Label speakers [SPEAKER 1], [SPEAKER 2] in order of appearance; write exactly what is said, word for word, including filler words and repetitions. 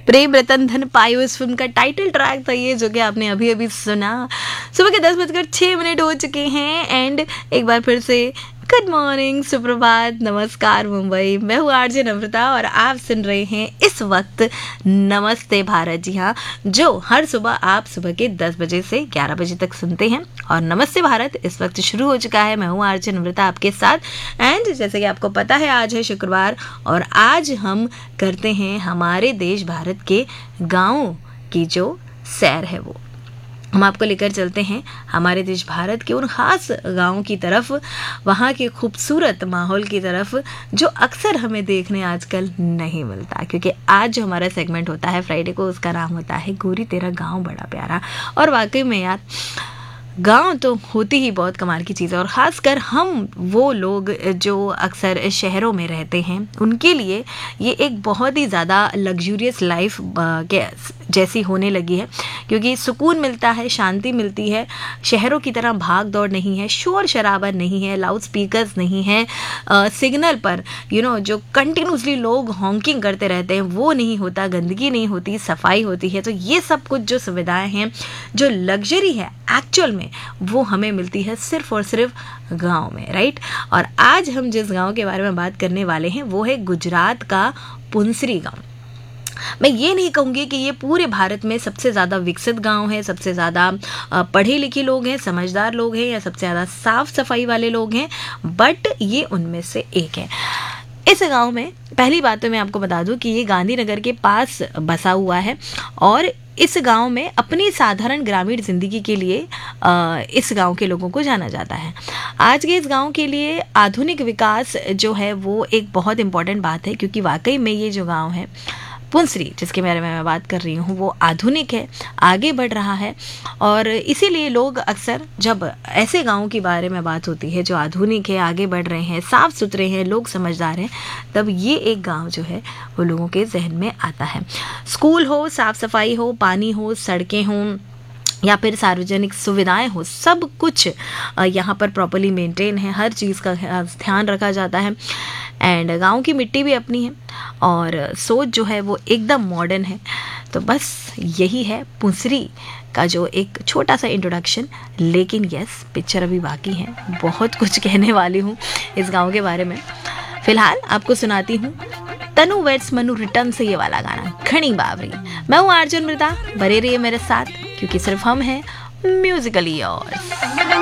[SPEAKER 1] प्रेम रतन धन पायो इस फिल्म का टाइटल ट्रैक था ये, जो कि आपने अभी अभी सुना। सुबह के दस बजकर छः मिनट हो चुके हैं एंड एक बार फिर से गुड मॉर्निंग, सुप्रभात, नमस्कार मुंबई। मैं हूँ आरजे नम्रता और आप सुन रहे हैं इस वक्त नमस्ते भारत। जी हाँ, जो हर सुबह आप सुबह के दस बजे से ग्यारह बजे तक सुनते हैं। और नमस्ते भारत इस वक्त शुरू हो चुका है। मैं हूँ आरजे नम्रता आपके साथ एंड जैसे कि आपको पता है आज है शुक्रवार और आज हम करते हैं हमारे देश भारत के गाँव की जो सैर है वो हम आपको लेकर चलते हैं हमारे देश भारत के उन ख़ास गाँव की तरफ, वहाँ के खूबसूरत माहौल की तरफ जो अक्सर हमें देखने आजकल नहीं मिलता। क्योंकि आज जो हमारा सेगमेंट होता है फ्राइडे को, उसका नाम होता है गोरी तेरा गाँव बड़ा प्यारा। और वाकई में यार गांव तो होती ही बहुत कमाल की चीज़ है और ख़ासकर हम वो लोग जो अक्सर शहरों में रहते हैं उनके लिए ये एक बहुत ही ज़्यादा लग्जूरियस लाइफ जैसी होने लगी है। क्योंकि सुकून मिलता है, शांति मिलती है, शहरों की तरह भाग दौड़ नहीं है, शोर शराबा नहीं है, लाउड स्पीकर्स नहीं है, सिग्नल पर यू नो जो कंटिन्यूसली लोग हॉन्किंग करते रहते हैं वो नहीं होता, गंदगी नहीं होती, सफाई होती है। तो ये सब कुछ जो सुविधाएं हैं, जो लग्जरी है एक्चुअल में, वो हमें मिलती है सिर्फ और सिर्फ गांव में, राइट। और आज हम जिस गांव के बारे में बात करने वाले हैं वो है गुजरात का पुंसरी गांव। मैं ये नहीं कहूँगी कि ये पूरे भारत में सबसे ज़्यादा विकसित गांव है, सबसे ज़्यादा पढ़े लिखे लोग हैं, समझदार लोग हैं या सबसे ज़्यादा साफ सफाई वाले लोग हैं, बट ये उनमें से एक है। इस गांव में पहली बात तो मैं आपको बता दूं कि ये गांधीनगर के पास बसा हुआ है और इस गांव में अपनी साधारण ग्रामीण ज़िंदगी के लिए इस गांव के लोगों को जाना जाता है। आज के इस गांव के लिए आधुनिक विकास जो है वो एक बहुत इम्पॉर्टेंट बात है, क्योंकि वाकई में ये जो गांव है पुंसरी जिसके बारे में मैं बात कर रही हूँ वो आधुनिक है, आगे बढ़ रहा है। और इसीलिए लोग अक्सर जब ऐसे गाँव के बारे में बात होती है जो आधुनिक है, आगे बढ़ रहे हैं, साफ़ सुथरे हैं, लोग समझदार हैं, तब ये एक गांव जो है वो लोगों के जहन में आता है। स्कूल हो, साफ़ सफाई हो, पानी हो, सड़कें हों या फिर सार्वजनिक सुविधाएं हो, सब कुछ यहाँ पर प्रॉपर्ली मेंटेन है, हर चीज़ का ध्यान रखा जाता है। एंड गांव की मिट्टी भी अपनी है और सोच जो है वो एकदम मॉडर्न है। तो बस यही है पुंसरी का जो एक छोटा सा इंट्रोडक्शन। लेकिन यस, पिक्चर अभी बाकी है, बहुत कुछ कहने वाली हूँ इस गांव के बारे में। फिलहाल आपको सुनाती हूँ तनु वेट्स मनु रिटर्न से ये वाला गाना घनी बावरी। मैं हूँ आरजे नम्रता, बने रहिए मेरे साथ क्योंकि सिर्फ हम हैं म्यूजिकली योर्स।